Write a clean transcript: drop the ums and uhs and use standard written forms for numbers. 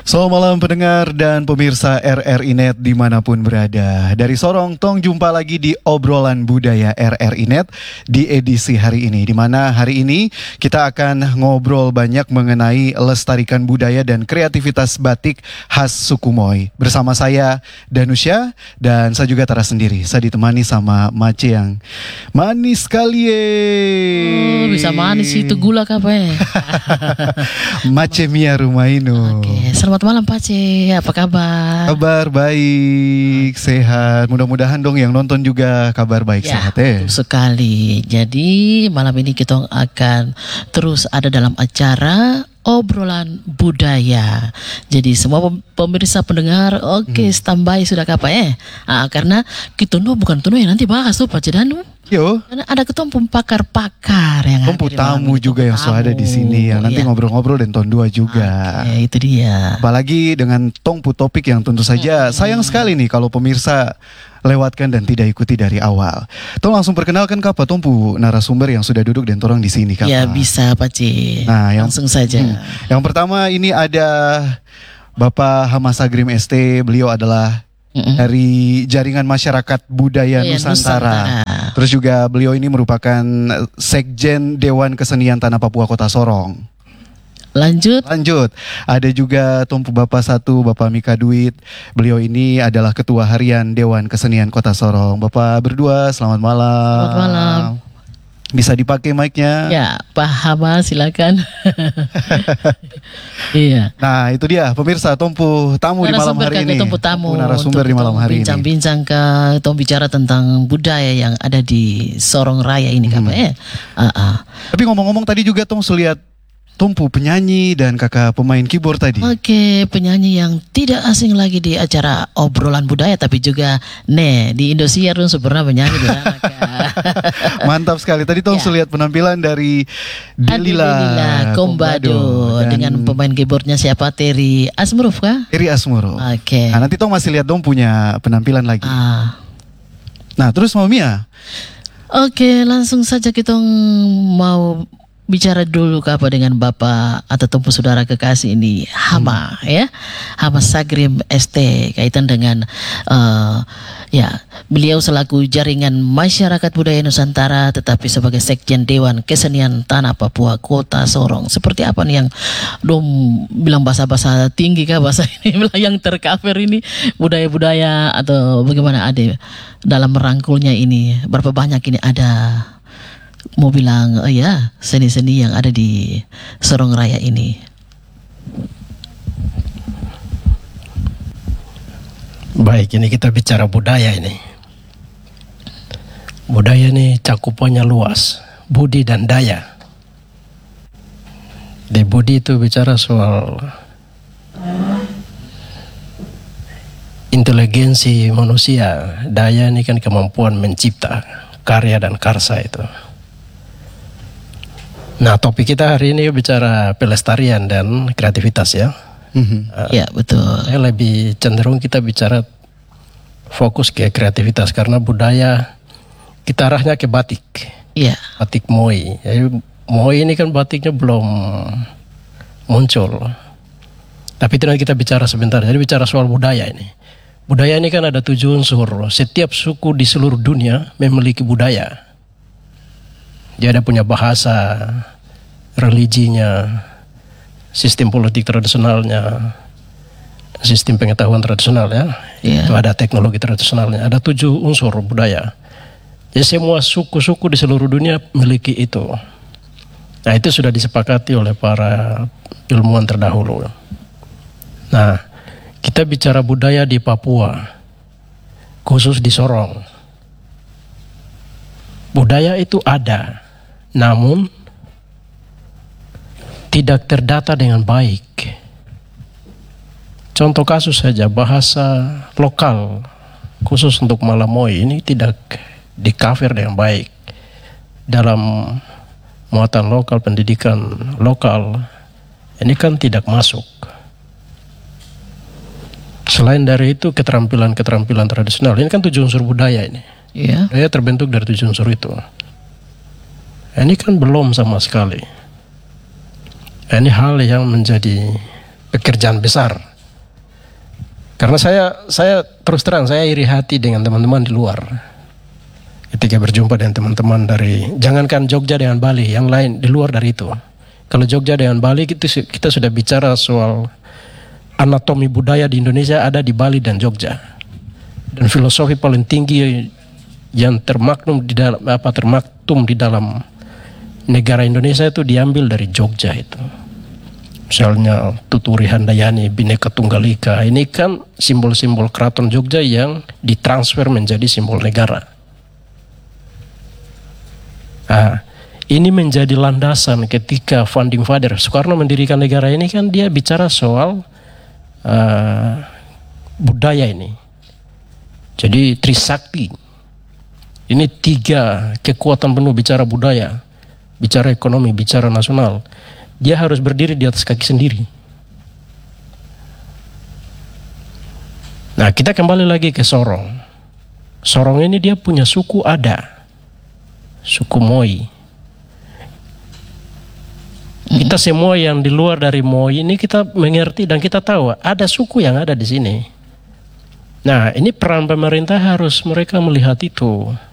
Selamat malam pendengar dan pemirsa RRI Net dimanapun berada. Dari Sorong, tong jumpa lagi di obrolan budaya RRI Net di edisi hari ini. Dimana hari ini kita akan ngobrol banyak mengenai lestarikan budaya dan kreativitas batik khas suku Moy. Bersama saya Danusya dan saya juga Tara sendiri. Saya ditemani sama Mace yang manis sekali. Oh, bisa manis itu gula kape. Mace Mia Rumainu. Oke, selamat malam Pace, apa kabar? Kabar baik, sehat. Mudah-mudahan dong yang nonton juga kabar baik, sehat ya. Betul sekali. Jadi malam ini kita akan terus ada dalam acara obrolan budaya. Jadi semua pemirsa pendengar, standby sudah kapan karena kita bukan yang nanti bahas tuh Pace Danu. Yo. Karena ada ketumpung pakar-pakar yang Tompu tamu juga yang sudah ada di sini yang nanti ngobrol-ngobrol dan tahun 2 juga. Oke, itu dia. Apalagi dengan tompu topik yang tentu saja sayang sekali nih kalau pemirsa lewatkan dan tidak ikuti dari awal. Tolong langsung perkenalkan Kapa tompu narasumber yang sudah duduk dan torang di sini Kapa. Ya bisa Pace. Nah, langsung saja. Yang pertama ini ada Bapak Hamasagrim ST. Beliau adalah dari Jaringan Masyarakat Budaya Nusantara. Terus juga beliau ini merupakan Sekjen Dewan Kesenian Tanah Papua Kota Sorong. Lanjut. Ada juga Tompu Bapak satu, Bapak Mika Duit. Beliau ini adalah Ketua Harian Dewan Kesenian Kota Sorong. Bapak berdua, selamat malam. Selamat malam. Bisa dipakai mic-nya? Ya, Pak Hama silakan. Iya. Nah, itu dia pemirsa Tompu tamu di malam hari ini. Tompu tamu. Narasumber di malam hari ini. Bincang-bincang bicara tentang budaya yang ada di Sorong Raya ini kan, Tapi ngomong-ngomong tadi juga Tom lihat Tompu penyanyi dan kakak pemain keyboard tadi. Oke, penyanyi yang tidak asing lagi di acara obrolan budaya tapi juga di Indosiar pernah menyanyi di sana. Mantap sekali. Tadi Tom lihat penampilan dari Delila Kombado dengan pemain keyboardnya siapa? Terry Asmuruf kah? Terry Asmuruf. Oke. Nah, nanti Tom masih lihat Tom punya penampilan lagi. Nah, terus mau Mia? Oke, langsung saja kita mau bicara dulu dengan Bapak atau Tompu saudara kekasih ini Hama Hamasagrim ST kaitan dengan beliau selaku Jaringan Masyarakat Budaya Nusantara tetapi sebagai Sekjen Dewan Kesenian Tanah Papua Kota Sorong. Seperti apa nih yang dom bilang bahasa-bahasa tinggi kah bahasa ini yang tercover ini budaya-budaya atau bagaimana ada dalam merangkulnya ini berapa banyak ini ada mau bilang seni-seni yang ada di Sorong Raya ini. Baik, ini kita bicara budaya ini. Budaya ini cakupannya luas, budi dan daya. Di budi itu bicara soal inteligensi manusia, daya ini kan kemampuan mencipta karya dan karsa itu. Nah, topik kita hari ini bicara pelestarian dan kreativitas ya. Ya, betul. Saya lebih cenderung kita bicara fokus ke kreativitas karena budaya kita arahnya ke batik. Iya. Batik Moy. Jadi Moy ini kan batiknya belum muncul. Tapi itu nanti kita bicara sebentar. Jadi bicara soal budaya ini. Budaya ini kan ada 7 unsur. Setiap suku di seluruh dunia memiliki budaya. Dia ada punya bahasa, religinya, sistem politik tradisionalnya, sistem pengetahuan tradisional ya. Itu ada teknologi tradisionalnya. Ada 7 unsur budaya. Jadi semua suku-suku di seluruh dunia memiliki itu. Nah, itu sudah disepakati oleh para ilmuwan terdahulu. Nah, kita bicara budaya di Papua, khusus di Sorong. Budaya itu ada, namun tidak terdata dengan baik. Contoh kasus saja, bahasa lokal khusus untuk Malamoy ini tidak di-cover dengan baik dalam muatan lokal, pendidikan lokal. Ini kan tidak masuk. Selain dari itu keterampilan-keterampilan tradisional, ini kan 7 unsur budaya ini. Budaya terbentuk dari 7 unsur itu. Ini kan belum sama sekali. Ini hal yang menjadi pekerjaan besar Karena saya terus terang saya iri hati dengan teman-teman di luar. Ketika berjumpa dengan teman-teman dari, jangankan Jogja dengan Bali, yang lain di luar dari itu. Kalau Jogja dengan Bali kita sudah bicara soal anatomi budaya di Indonesia ada di Bali dan Jogja. Dan filosofi paling tinggi yang termaktum di dalam negara Indonesia itu diambil dari Jogja itu. Misalnya Tuturi Handayani, Bhinneka Tunggal Ika, ini kan simbol-simbol keraton Jogja yang ditransfer menjadi simbol negara. Nah, ini menjadi landasan ketika founding father Soekarno mendirikan negara ini, kan dia bicara soal budaya ini. Jadi Trisakti, ini 3 kekuatan penuh bicara budaya, bicara ekonomi, bicara nasional. Dia harus berdiri di atas kaki sendiri. Nah, kita kembali lagi ke Sorong. Sorong ini dia punya suku ada, suku Moi. Kita semua yang di luar dari Moi ini kita mengerti dan kita tahu ada suku yang ada di sini. Nah, ini peran pemerintah harus mereka melihat itu.